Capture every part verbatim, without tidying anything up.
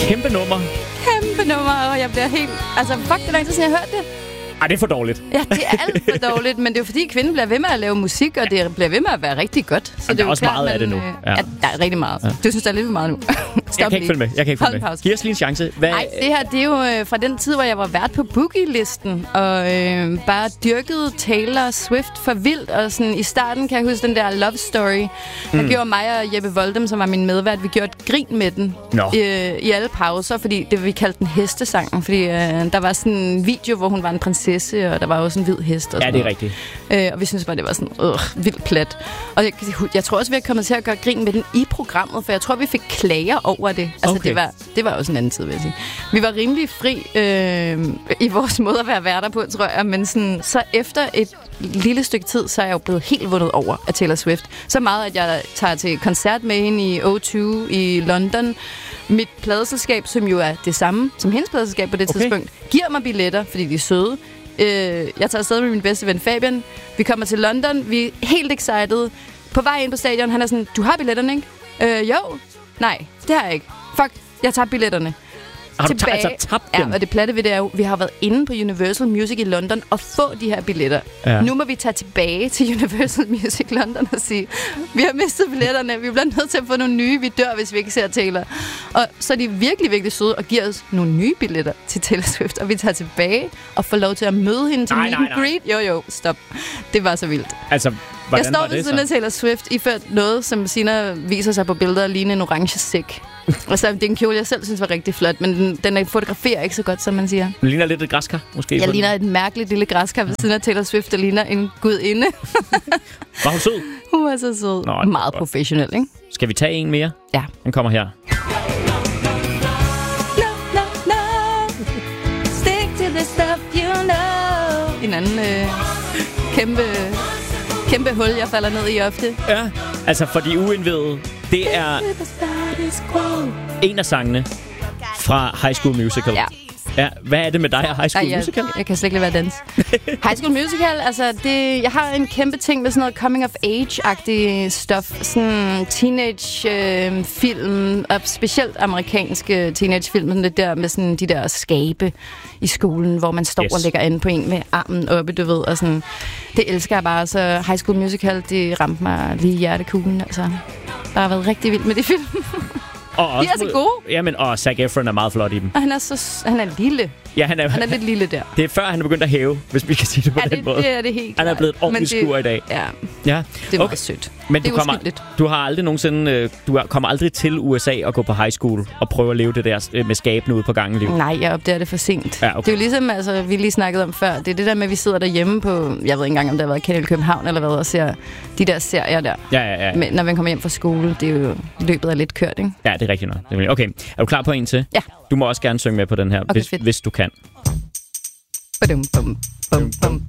Kæmpe nummer. Kæmpe nummer, og jeg bliver helt... Altså, fuck, det er lang tid siden, jeg har hørt det. Ej, det er for dårligt. Ja, det er alt for dårligt, men det er jo fordi, kvinden bliver ved med at lave musik, og det bliver ved med at være rigtig godt. Så Jamen, det er, er også klart, meget man, af det nu. Ja. Ja, der er rigtig meget. Ja. Du synes, der er lidt for meget nu. Jeg kan ikke følge med. Jeg kan ikke følge med. Giv os lige en chance. Hvad... Nej, det her, det er jo øh, fra den tid, hvor jeg var vært på Boogie-listen, og øh, bare dyrkede Taylor Swift for vildt. Og sådan, i starten kan jeg huske den der Love Story. Der mm. gjorde mig og Jeppe Voldem, som var min medvært, vi gjorde et grin med den no. i, i alle pauser, fordi det vi kaldte den hestesangen. Fordi øh, der var sådan en video, hvor hun var en prinsesse, og der var også en hvid hest. Og ja, det er rigtigt. Øh, og vi synes bare, det var sådan øh, vildt plat. Og jeg, jeg tror også, vi er kommet til at gøre grin med den i programmet, for jeg tror, vi fik klager over det. Altså, okay. det var det var også en anden tid, vil jeg sige. Vi var rimelig fri øh, i vores måde at være værter på, tror jeg. Men sådan, så efter et lille stykke tid, så er jeg jo blevet helt vundet over af Taylor Swift. Så meget, at jeg tager til koncert med hende i O to i London. Mit pladeselskab, som jo er det samme som hendes pladeselskab på det okay. tidspunkt, giver mig billetter, fordi de er søde. Øh, jeg tager afsted med min bedste ven Fabian. Vi kommer til London. Vi er helt excited. På vej ind på stadion, han er sådan, du har billetterne, ikke? Øh, jo. Nej, det har jeg ikke. Fuck, jeg tager billetterne. Har du t- altså tabt dem? Ja, og det platte ved det er jo, vi har været inde på Universal Music i London og få de her billetter. Ja. Nu må vi tage tilbage til Universal Music London og sige, vi har mistet billetterne, vi bliver nødt til at få nogle nye, vi dør, hvis vi ikke ser Taylor. Og så er de virkelig, virkelig søde og giver os nogle nye billetter til Taylor Swift, og vi tager tilbage og får lov til at møde hende til nej, meet nej, and greet. Jo, jo, stop. Det var så vildt. Altså, jeg står ved siden af Taylor Swift, iført noget, som Sina viser sig på billeder, ligner en orange sæk. Altså, det er en kjole, jeg selv synes var rigtig flot, men den, den fotograferer ikke så godt, som man siger. Den ligner lidt et græskar, måske? Jeg ligner et mærkeligt lille græskar ved siden af Taylor Swift, der ligner en gudinde. Var hun sød? Hun var så sød. Nå, meget professionel, ikke? Skal vi tage en mere? Ja. Den kommer her. No, no, no. Stick to the stuff you know. En anden øh, kæmpe, kæmpe hul, jeg falder ned i ofte. Ja, altså for de uindvidede, det er en af sangene fra High School Musical. Ja. Ja, hvad er det med dig og High School Ej, jeg, Musical? Jeg kan slet ikke lade være dans. High School Musical, altså det, jeg har en kæmpe ting med sådan noget coming of age-agtig stof. Sådan teenage-film, øh, og specielt amerikanske teenage-film. Sådan det der med sådan de der skabe i skolen, hvor man står yes. og lægger an på en med armen oppe, du ved. Og sådan, det elsker jeg bare. Så High School Musical, det ramte mig lige i hjertekuglen. Altså, der har været rigtig vildt med de film. Og de er så gode. Jamen, og Zac Efron er meget flot i dem. Og han er så han er lille. Ja, han er, han er lidt lille der. Det er før, han er begyndt at hæve, hvis vi kan sige det på ja, den det, måde. det er det helt klart. Han er blevet et ordentligt skur i dag. Ja, ja. Det var okay. sødt. Men det du, kommer, du har aldrig nogensinde, du kommer aldrig til U S A og gå på high school og prøve at leve det der med skabene ude på gangen liv? Nej, jeg opdager det for sent. Ja, okay. Det er jo ligesom, altså, vi lige snakkede om før, det er det der med, at vi sidder derhjemme på, jeg ved ikke engang, om der har været Kanal København eller hvad, og ser de der serier der. Ja, ja, ja. Men når man kommer hjem fra skole, det er jo løbet af lidt kørt, ikke? Ja, det er rigtigt nok. Okay, er du klar på en til? Ja. Du må også gerne synge med på den her, okay, hvis, hvis du kan. Badum, bum, bum, bum.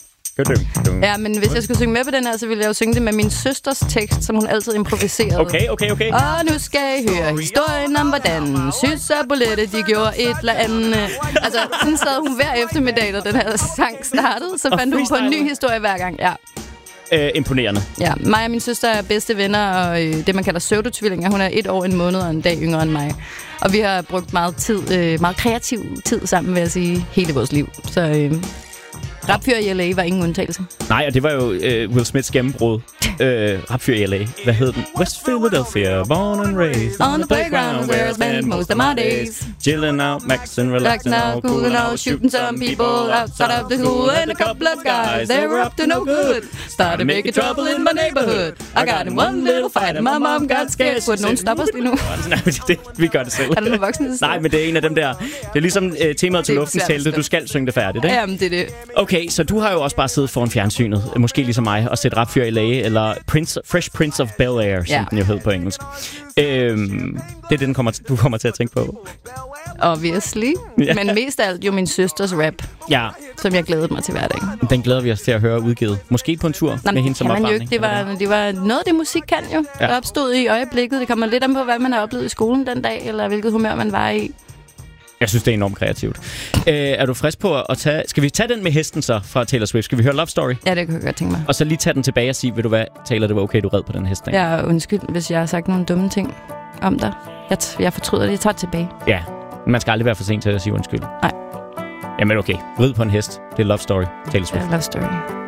Ja, men hvis jeg skulle synge med på den her, så ville jeg jo synge det med min søsters tekst, som hun altid improviserede. Okay, okay, okay. Og nu skal I høre historien om, hvordan Sys og Bolette, de gjorde et eller andet. Altså, sådan sad hun hver eftermiddag, da den her sang startede, så fandt hun på en ny historie hver gang. Ja. Øh, imponerende. Ja, mig og min søster er bedste venner, og øh, det, man kalder pseudotvillinger. Hun er et år, en måned og en dag yngre end mig. Og vi har brugt meget tid, øh, meget kreativ tid sammen, vil jeg sige, hele vores liv. Så øh, Rapfyr i L A var ingen undtagelse. Nej, og det var jo øh, Will Smiths gennembrud. øh, Rapfyr i L A. Hvad hed den? West Philadelphia, born and raised on the playground where I spend most of my days. Chilling out, maxing, relaxing out, cooling out, shooting some people outside of the school. And a couple of guys, they were up to no good. Started making trouble in my neighborhood. I got in one little fight and my mom got scared. Burde nogen stoppe os lige nu? Nej, det, vi gør det selv. Er der nogle voksne? Nej, men det er en af dem der. Det er ligesom uh, temaet til luftens telte. Du skal synge det færdigt, ikke? Jamen, det er det. Okay, så du har jo også bare siddet foran fjernsynet, måske ligesom mig, og set Rapfyr i L A, eller Prince, Fresh Prince of Bel-Air, som ja. den jo hed på engelsk. Øhm, det er det, den kommer, du kommer til at tænke på. Obviously. Ja. Men mest af alt jo min søsters rap, ja. som jeg glædede mig til hver dag. Den glæder vi os til at høre udgivet. Måske på en tur Nå, med hende som opvarmning. Det var, det var noget af det, musik kan jo. Ja. Der opstod i øjeblikket. Det kommer lidt an på, hvad man har oplevet i skolen den dag, eller hvilket humør man var i. Jeg synes, det er enormt kreativt. Øh, er du frisk på at tage... Skal vi tage den med hesten så fra Taylor Swift? Skal vi høre Love Story? Ja, det kan jeg godt tænke mig. Og så lige tage den tilbage og sige, ved du hvad, Taylor, det var okay, du red på den hest. Ja, undskyld, hvis jeg har sagt nogle dumme ting om dig. Jeg, jeg fortryder det. Jeg tager det tilbage. Ja, man skal aldrig være for sent til at sige undskyld. Nej. Jamen okay, rid på en hest. Det er love story. Taylor Swift. Det er love story.